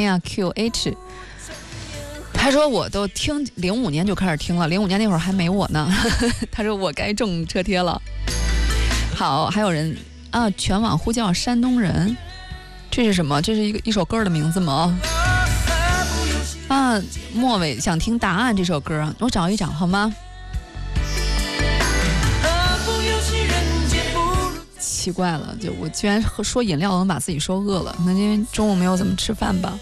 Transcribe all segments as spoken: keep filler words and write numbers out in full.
呀 Q H。他说我都听零五年就开始听了，零五年那会儿还没我呢。他说我该中车贴了。好，还有人啊，全网呼叫山东人，这是什么？这是一个一首歌的名字吗？啊，末尾想听答案这首歌，我找一找好吗？奇怪了，就我居然说饮料能把自己说饿了，那因为中午没有怎么吃饭吧。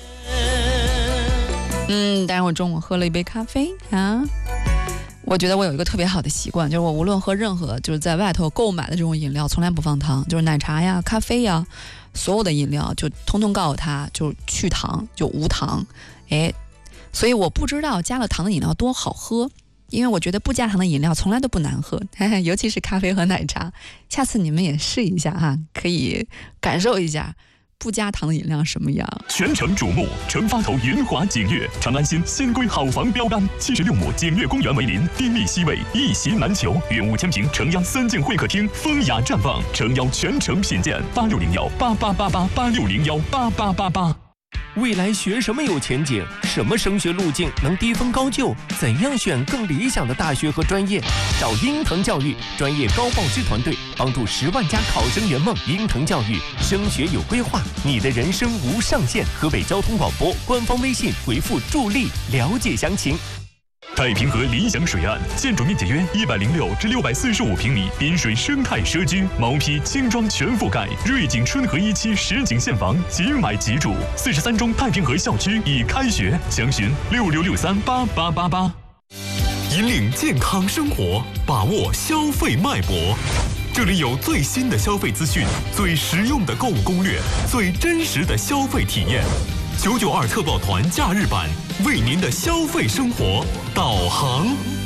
嗯，但是我中午喝了一杯咖啡啊。我觉得我有一个特别好的习惯，就是我无论喝任何就是在外头购买的这种饮料，从来不放糖，就是奶茶呀、咖啡呀，所有的饮料就通通告诉他就去糖，就无糖。哎，所以我不知道加了糖的饮料多好喝，因为我觉得不加糖的饮料从来都不难喝，尤其是咖啡和奶茶。下次你们也试一下哈，可以感受一下不加糖的饮料什么样？ 全城瞩目，成发头云华景悦，长安新新规好房标杆，七十六亩景悦公园为邻，丁力西北，一席难求，远五千平城央三进会客厅，风雅绽放，诚邀全城品鉴。八六零幺八八八八八六零幺八八八八。 未来学什么有前景？什么升学路径能低分高就？怎样选更理想的大学和专业？找鹰腾教育专业高报师团队，帮助十万家考生圆梦。鹰腾教育，升学有规划，你的人生无上限。河北交通广播官方微信回复助力了解详情。 太平河理想水岸，建筑面积约一百零六至六百四十五平米，滨水生态社区，毛坯轻装全覆盖，瑞景春和一期实景现房，即买即住。四十三中太平河校区已开学，详询六六六三八八八八。引领健康生活，把握消费脉搏。这里有最新的消费资讯，最实用的购物攻略，最真实的消费体验。九九二特报团假日版，为您的消费生活导航。